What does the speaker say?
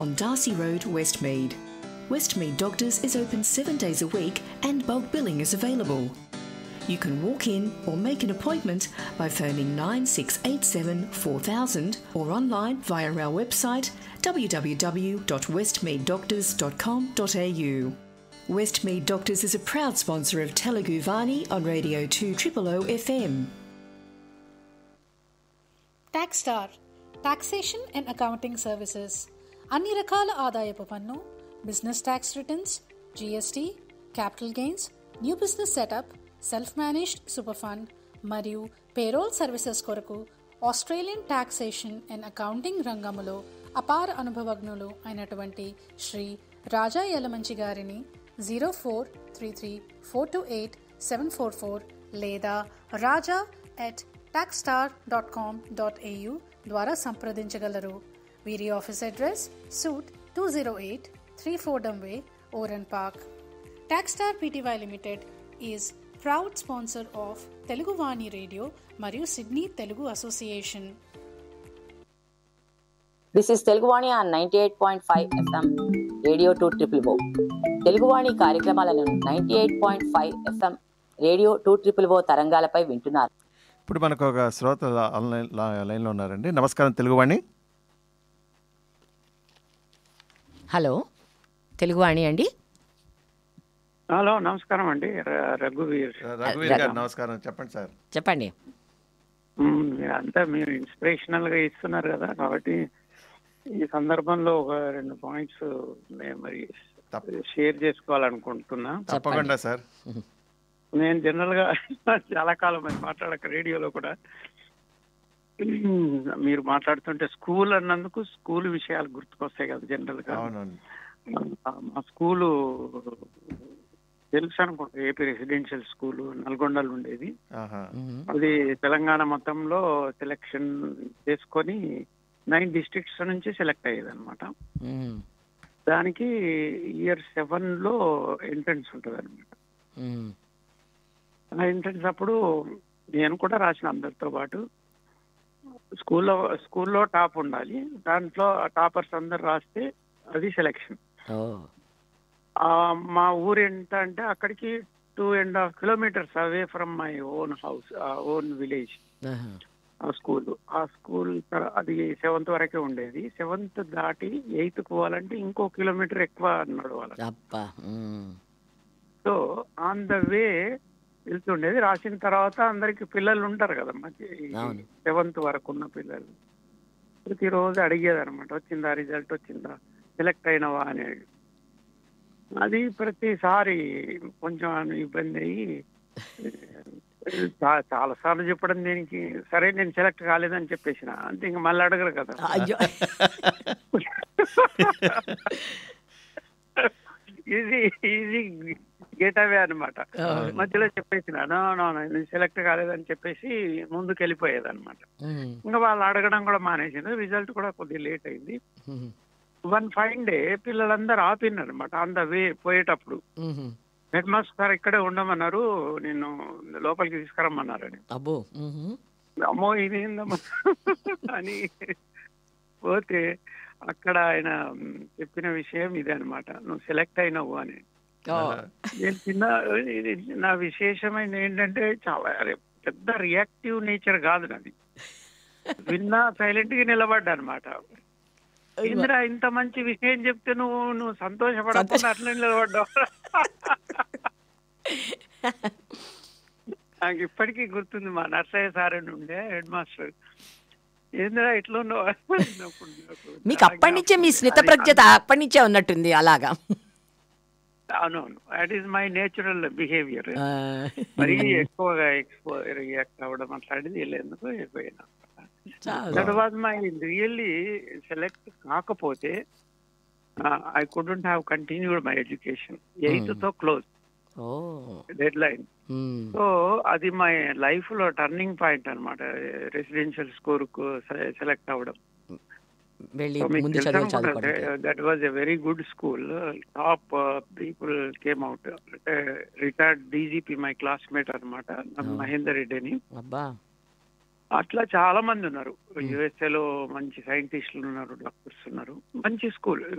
on Darcy Road, Westmead. Westmead Doctors is open 7 days a week and bulk billing is available. You can walk in or make an appointment by phoning 9687 4000 or online via our website www.westmeaddoctors.com.au. Westmead Doctors is a proud sponsor of Telugu Vani on Radio 200 FM. TaxStar Taxation and Accounting Services. అన్ని రకాల ఆదాయపు పన్ను, business tax returns, GST, capital gains, new business setup, self managed super fund మరియు payroll services కొరకు Australian taxation and accounting రంగములో అపార అనుభవజ్ఞులు అయినటువంటి శ్రీ రాజా యలమంచి గారిని 0433428744 లేదా raja@taxstar.com.au ద్వారా సంప్రదించగలరు. వీరి office address suit 208 3 Fordham Way, Oran Park. TaxStar Pty Limited is proud sponsor of Telugu Vani Radio మరియు Sydney Telugu Association. This is Telugu Vani on 98.5 FM, Radio 200. Telugu వాణి కార్యక్రమాలను 98.5 FM, radio 200 తరంగాలపై వింటున్నారు. ఇప్పుడు మనకు ఒక శ్రోత ఆన్లైన్ లైన్లో ఉన్నారండి. నమస్కారం తెలుగువాణి. హలో తెలుగువాణి అండి. హలో నమస్కారం అండి. రఘువీర్ గారు నమస్కారం. చెప్పండి సార్. చెప్పండి. అంతా మీరు ఇన్స్పిరేషనల్గా ఇస్తున్నారు కదా, కాబట్టి ఈ సందర్భంలో ఒక 2 పాయింట్స్ మరి షేర్ చేసుకోవాలనుకుంటున్నా. తప్పకుండా సార్. నేను జనరల్గా చాలా కాలం మాట్లాడక రేడియోలో కూడా మీరు మాట్లాడుతుంటే స్కూల్ అన్నందుకు స్కూల్ విషయాలు గుర్తుకొస్తాయి కదా జనరల్గా. మా స్కూలు తెలుసు అనుకుంటా, ఏపీ రెసిడెన్షియల్ స్కూలు నల్గొండలో ఉండేది. అది తెలంగాణ మొత్తంలో సెలెక్షన్ చేసుకొని 9 districts నుంచి సెలెక్ట్ అయ్యేది అనమాట. దానికి ఇయర్ 7లో ఎంట్రన్స్ ఉంటుంది అనమాట. ఆ ఎంట్రన్స్ అప్పుడు నేను కూడా రాసిన అందరితో పాటు. స్కూల్లో టాప్ ఉండాలి, దాంట్లో టాపర్స్ అందరు రాస్తే అది సెలెక్షన్. మా ఊరు ఎంత అంటే అక్కడికి 2.5 kilometers away from my own house, own village ఆ స్కూల్. అది 7th వరకే ఉండేది. 7th దాటి 8th పోవాలంటే ఇంకో కిలోమీటర్ ఎక్కువ అన్నాడు వాళ్ళు. So on the way వెళ్తుండేది. రాసిన తర్వాత అందరికి పిల్లలు ఉంటారు కదా, మంచి 7th వరకు ఉన్న పిల్లలు ప్రతిరోజు అడిగేది అనమాట, వచ్చిందా రిజల్ట్ వచ్చిందా, సెలెక్ట్ అయినవా అనేది. అది ప్రతిసారి కొంచెం ఇబ్బంది అయ్యి చాలా సార్లు చెప్పడం దీనికి, సరే నేను సెలెక్ట్ కాలేదని చెప్పేసిన అంతే, ఇంక మళ్ళీ అడగరు కదా. ఈజీ గెట్ అవే అనమాట. మధ్యలో చెప్పేసిన నేను సెలెక్ట్ కాలేదని చెప్పేసి ముందుకు వెళ్ళిపోయేది అనమాట. ఇంకా వాళ్ళు అడగడం కూడా మానేసింది. రిజల్ట్ కూడా కొద్దిగా లేట్ అయింది. 1 fine day పిల్లలందరూ ఆపినారు అనమాట ఆన్ ద వే పోయేటప్పుడు. హెడ్ మాస్టర్ ఇక్కడే ఉండమన్నారు, నేను లోపలికి తీసుకురమ్మన్నారని. అమ్మో ఇదేందమ్మా అని పోతే అక్కడ ఆయన చెప్పిన విషయం ఇదే అనమాట, నువ్వు సెలెక్ట్ అయినావు అని. నేను నా విశేషమైన ఏంటంటే చాలా పెద్ద రియాక్టివ్ నేచర్ కాదు నాది. విన్నా సైలెంట్ గా నిలబడ్డా అనమాట. ఇందిరా ఇంత మంచి విషయం చెప్తే నువ్వు సంతోషపడకుండా అట్లా నిలబడ్డావు. నాకు ఇప్పటికీ గుర్తుంది, మా నర్సయ్య సార్ అని ఉండే హెడ్ మాస్టర్. ఏందిరా ఇట్లా ఉన్నావు. మీకు అప్పటి నుంచే మీ స్మిత ప్రజ్ఞత అప్పటి నుంచే ఉన్నట్టుంది అలాగా. అవునవును, that is my natural behaviour. మరీ ఎక్కువగా రియాక్ట్ అవ్వడం అట్లాంటిది వెళ్ళేందుకు అయిపోయినా. That was my really select కాకపోతే I couldn't have continued my education. 8th తో క్లోజ్ డెడ్ లైన్. సో అది మై లైఫ్ లో టర్నింగ్ పాయింట్ అనమాట, రెసిడెన్షియల్ స్కూల్ కు సెలెక్ట్ అవ్వడం. That was a very good school. Top people came out. Retired DGP, my classmate అనమాట, మహేందర్ రెడ్డి అని. అట్లా చాలా మంది ఉన్నారు. యుఎస్ఏలో మంచి సైంటిస్టులు ఉన్నారు, డాక్టర్స్ ఉన్నారు. మంచి స్కూల్.